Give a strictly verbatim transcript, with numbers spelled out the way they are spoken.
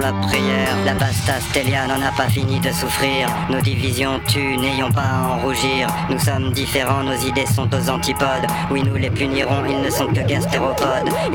la prière. La pasta Stélia n'en a pas fini de souffrir. Nos divisions tuent, n'ayons pas à en rougir. Nous sommes différents, nos idées sont aux antipodes. Oui, nous les punirons, ils ne sont que gastéropodes.